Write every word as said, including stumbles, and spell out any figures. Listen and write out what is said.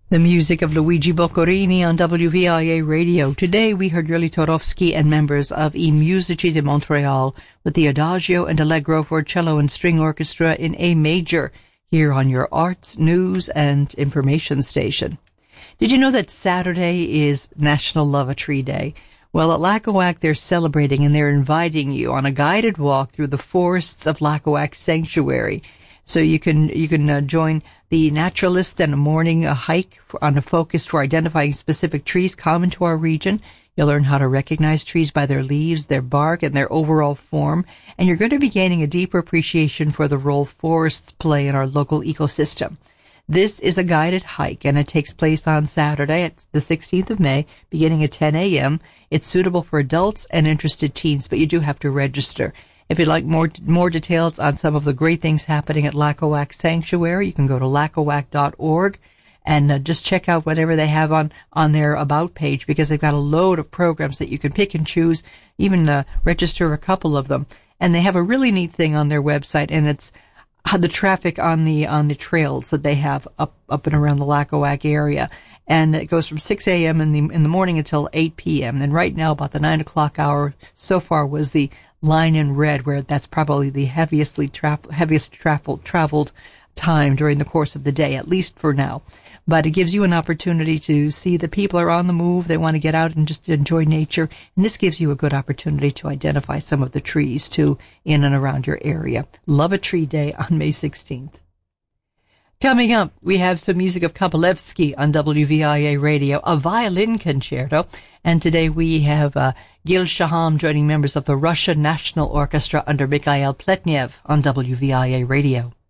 The music of Luigi Boccherini on W V I A Radio. Today we heard Yuri Torovsky and members of I Musici di Montreal with the Adagio and Allegro for cello and string orchestra in A major here on your arts, news, and information station. Did you know that Saturday is National Love a Tree Day? Well, at Lackawack they're celebrating and they're inviting you on a guided walk through the forests of Lackawack Sanctuary. So you can you can uh, join the naturalist and a morning a hike for, on a focus for identifying specific trees common to our region. You'll learn how to recognize trees by their leaves, their bark, and their overall form. And you're going to be gaining a deeper appreciation for the role forests play in our local ecosystem. This is a guided hike, and it takes place on Saturday, it's the sixteenth of May, beginning at ten a.m. It's suitable for adults and interested teens, but you do have to register. If you'd like more more details on some of the great things happening at Lackawack Sanctuary, you can go to lackawack dot org and uh, just check out whatever they have on, on their About page, because they've got a load of programs that you can pick and choose, even uh, register a couple of them. And they have a really neat thing on their website, and it's the traffic on the on the trails that they have up up and around the Lackawack area. And it goes from six a.m. in the in the morning until eight p.m. And right now, about the nine o'clock hour so far was the line in red, where that's probably the heaviestly tra- heaviest travel- traveled time during the course of the day, at least for now. But it gives you an opportunity to see that people are on the move. They want to get out and just enjoy nature. And this gives you a good opportunity to identify some of the trees, too, in and around your area. Love a Tree Day on May sixteenth. Coming up, we have some music of Kabalevsky on W V I A Radio, a violin concerto. And today we have uh, Gil Shaham joining members of the Russian National Orchestra under Mikhail Pletnev on W V I A Radio.